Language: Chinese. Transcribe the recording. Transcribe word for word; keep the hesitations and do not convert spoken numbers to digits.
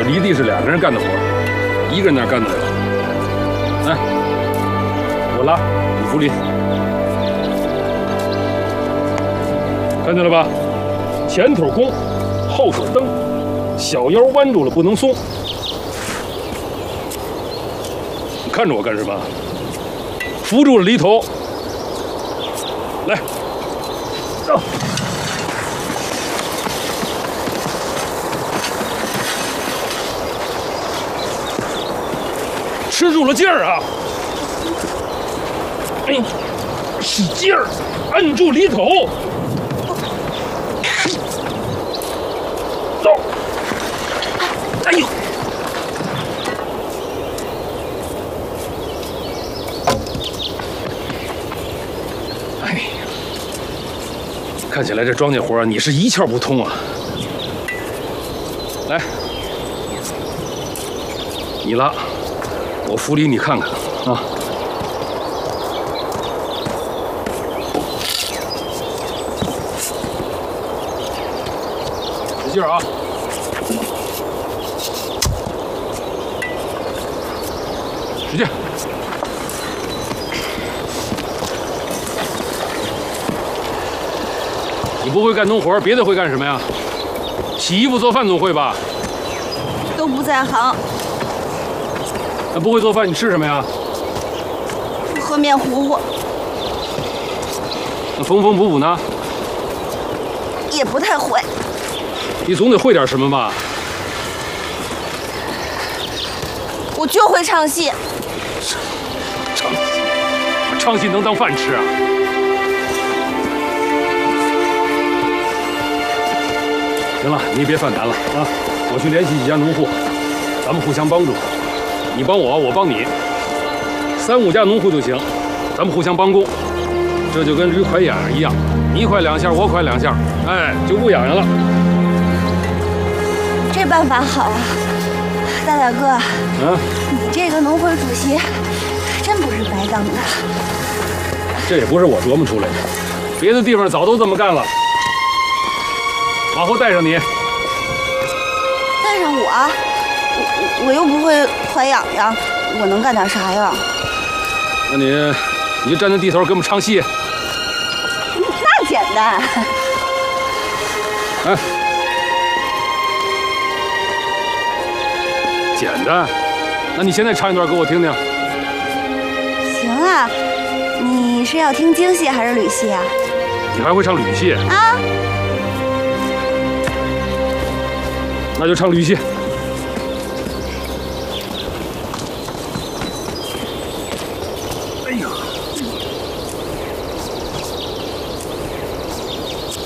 这犁地是两个人干的活，一个人哪干得了？来，我拉，你扶犁。看见了吧？前腿弓，后腿蹬，小腰弯住了不能松。你看着我干什么？扶住了犁头。来，走。 吃住了劲儿啊！哎呦，使劲儿，按住犁头，走！哎呦！哎呀，看起来这庄稼活啊，你是一窍不通啊！来，你拉。 我扶犁，你看看啊！使劲啊！使劲！你不会干农活，别的会干什么呀？洗衣服、做饭总会吧？ 都不在行。 那不会做饭，你吃什么呀？ 喝面糊糊。 那缝缝补补呢？ 也不太会。 你总得会点什么吧？ 我就会唱戏。 唱戏？唱戏能当饭吃啊？行了，你别犯难了啊！我去联系几家农户，咱们互相帮助。 你帮我，我帮你，三五家农户就行，咱们互相帮工，这就跟驴快痒痒一样，你快两下，我快两下，哎，就不痒痒了。 这办法好啊，大大哥， 啊， 你这个农会主席真不是白当的。 这也不是我琢磨出来的，别的地方早都这么干了。往后带上你， 带上我，我我又不会快痒痒，我能干点啥呀？ 那你你就站在地头给我们唱戏。 那简单。 哎，简单。那你现在唱一段给我听听。 行啊，你是要听京戏还是吕戏啊？ 你还会唱吕戏啊？ 那就唱吕戏。哎呀！